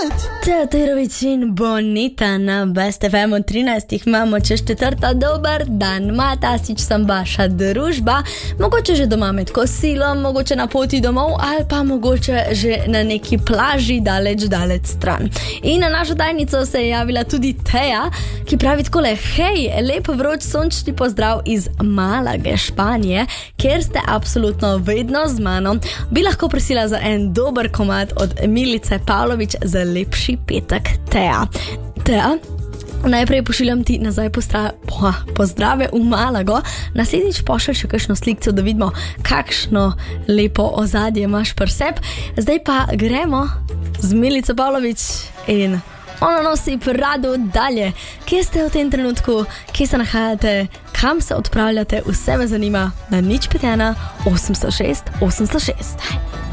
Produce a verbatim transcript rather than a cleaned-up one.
Teodorović in Bonita na Best F M trinajst imamo čez četrta. Dober dan, Maja Tasić sem vaša družba. Mogoče že doma med kosilom, mogoče na poti domov ali pa mogoče že na neki plaži daleč, daleč stran. In na našo tajnico se je javila tudi Teja, ki pravi takole: hej, lep vroč sončni pozdrav iz Malage, Španije, kjer ste absolutno vedno z mano. Bi lahko prosila za en dober komad od Milice Pavlović za lepši petek. Teja. Teja, najprej pošiljam ti nazaj postra- po, pozdrave v Malago. Naslednjič pošelj še kakšno slikco, da vidimo, kakšno lepo ozadje imaš pri sebi. Zdaj pa gremo z Milico Pavlović in ona nosi prado dalje. Kje ste v tem trenutku, kje se nahajate, kam se odpravljate, vse me zanima na nič pet ena osem šest osem šest.